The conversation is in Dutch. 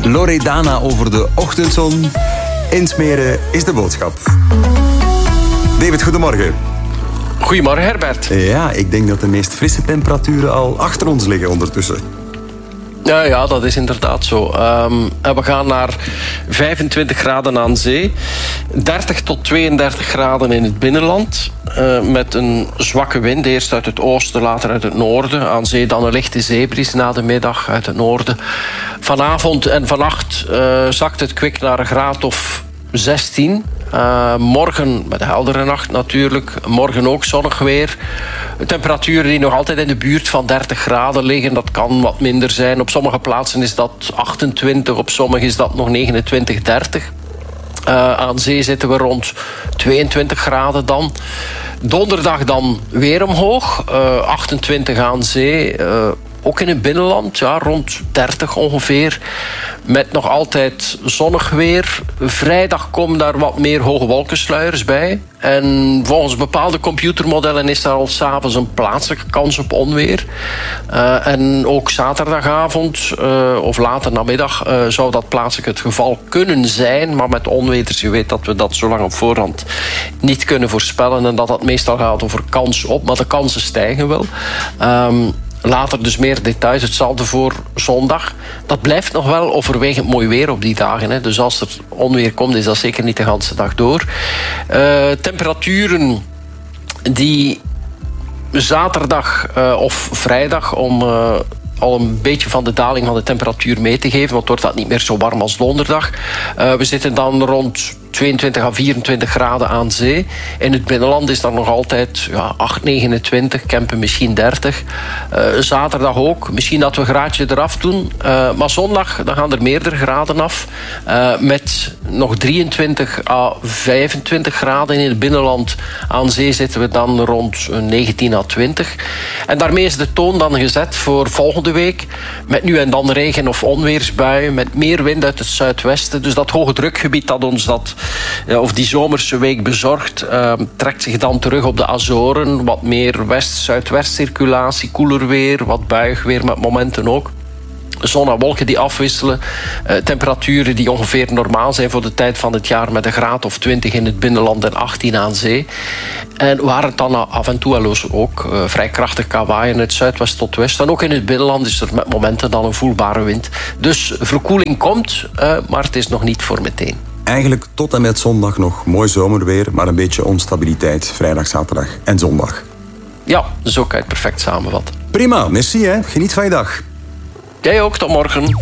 Loredana over de ochtendzon. Insmeren is de boodschap. David, goedemorgen. Goedemorgen, Herbert. Ja, ik denk dat de meest frisse temperaturen al achter ons liggen ondertussen. Ja, dat is inderdaad zo. We gaan naar 25 graden aan zee. 30 tot 32 graden in het binnenland. Met een zwakke wind. Eerst uit het oosten, later uit het noorden. Aan zee dan een lichte zeebries na de middag uit het noorden. Vanavond en vannacht zakt het kwik naar een graad of 16. Morgen met een heldere nacht natuurlijk. Morgen ook zonnig weer. Temperaturen die nog altijd in de buurt van 30 graden liggen. Dat kan wat minder zijn. Op sommige plaatsen is dat 28. Op sommige is dat nog 29, 30. Aan zee zitten we rond 22 graden dan. Donderdag dan weer omhoog. 28 aan zee. Ook in het binnenland, ja, rond 30 ongeveer. Met nog altijd zonnig weer. Vrijdag komen daar wat meer hoge wolkensluiers bij. En volgens bepaalde computermodellen is daar al 's avonds een plaatselijke kans op onweer. En ook zaterdagavond of later namiddag zou dat plaatselijk het geval kunnen zijn. Maar met onweters, je weet dat we dat zo lang op voorhand niet kunnen voorspellen. En dat dat meestal gaat over kans op. Maar de kansen stijgen wel. Later dus meer details. Hetzelfde voor zondag. Dat blijft nog wel overwegend mooi weer op die dagen. Hè. Dus als er onweer komt, is dat zeker niet de hele dag door. Temperaturen die zaterdag of vrijdag om al een beetje van de daling van de temperatuur mee te geven. Want wordt dat niet meer zo warm als donderdag. We zitten dan rond 22 à 24 graden aan zee. In het binnenland is dat nog altijd 8, 29, Kempen misschien 30. Zaterdag ook. Misschien dat we een graadje eraf doen. Maar zondag dan gaan er meerdere graden af. Met nog 23 à 25 graden in het binnenland. Aan zee zitten we dan rond 19 à 20. En daarmee is de toon dan gezet voor volgende week. Met nu en dan regen- of onweersbuien. Met meer wind uit het zuidwesten. Dus dat hoge drukgebied dat ons of die zomerse week bezorgt, trekt zich dan terug op de Azoren. Wat meer west-zuidwest circulatie, koeler weer, wat buig weer met momenten ook. Zon en wolken die afwisselen. Temperaturen die ongeveer normaal zijn voor de tijd van het jaar, met een graad of 20 in het binnenland en 18 aan zee. En waar het dan af en toe ook vrij krachtig kan waaien uit zuidwest tot west. En ook in het binnenland is er met momenten dan een voelbare wind. Dus verkoeling komt, maar het is nog niet voor meteen. Eigenlijk tot en met zondag nog mooi zomerweer, maar een beetje onstabiliteit vrijdag, zaterdag en zondag. Ja, zo kan je het perfect samenvatten. Prima, merci hè. Geniet van je dag. Jij ook, tot morgen.